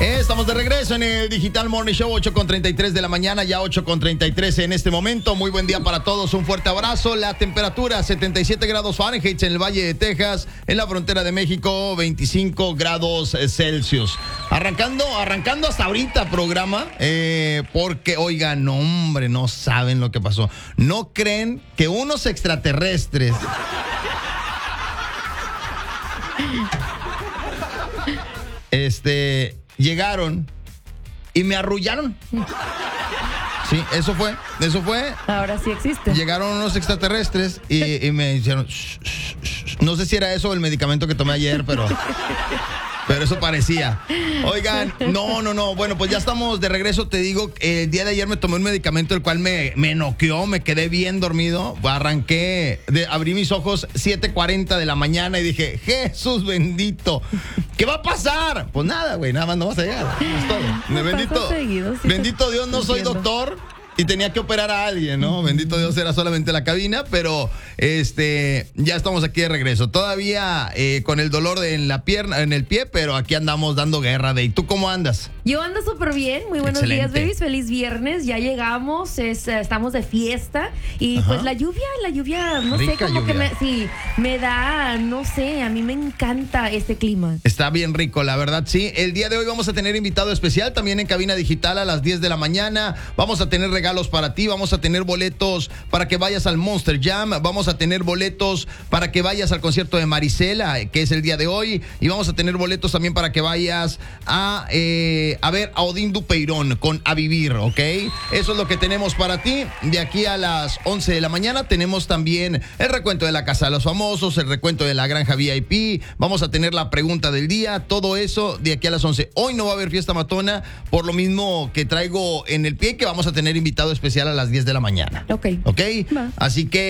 Estamos de regreso en el Digital Morning Show, 8:33 de la mañana, ya 8:33 en este momento. Muy buen día para todos, un fuerte abrazo. La temperatura 77 grados Fahrenheit en el Valle de Texas, en la frontera de México 25 grados Celsius. Arrancando hasta ahorita programa, porque, oigan, no, hombre, no saben lo que pasó. ¿No creen que unos extraterrestres llegaron y me arrullaron? Sí, eso fue. Ahora sí existe. Llegaron unos extraterrestres y me dijeron, shh, shh, shh. No sé si era eso o el medicamento que tomé ayer, pero eso parecía. Oigan, no. Bueno, pues ya estamos de regreso. Te digo, el día de ayer me tomé un medicamento el cual me noqueó, me quedé bien dormido. Abrí mis ojos 7:40 de la mañana y dije, Jesús bendito, ¿qué va a pasar? Pues nada, güey, nada más no vas a llegar. Es todo. Bendito Dios, no soy doctor y tenía que operar a alguien, ¿no? Bendito Dios, era solamente la cabina, pero ya estamos aquí de regreso. Todavía con el dolor en la pierna, en el pie, pero aquí andamos dando guerra. ¿Y tú cómo andas? Yo ando súper bien. Muy buenos días, babies. Feliz viernes. Ya llegamos, estamos de fiesta. Y Ajá. Pues la lluvia, no Rica sé, como lluvia. que me da, no sé, a mí me encanta este clima. Está bien rico, la verdad, sí. El día de hoy vamos a tener invitado especial también en cabina digital a las 10 de la mañana. Vamos a tener regalos para ti, vamos a tener boletos para que vayas al Monster Jam, vamos a tener boletos para que vayas al concierto de Marisela, que es el día de hoy, y vamos a tener boletos también para que vayas a ver a Odín Dupeirón con A Vivir, ¿ok? Eso es lo que tenemos para ti. De aquí a las 11 de la mañana tenemos también el recuento de la Casa de los Famosos, el recuento de la Granja VIP, vamos a tener la pregunta del día, todo eso de aquí a las 11. Hoy no va a haber fiesta matona, por lo mismo que traigo en el pie, que vamos a tener invitado especial a las 10 de la mañana. Ok. ¿Ok? Va. Así que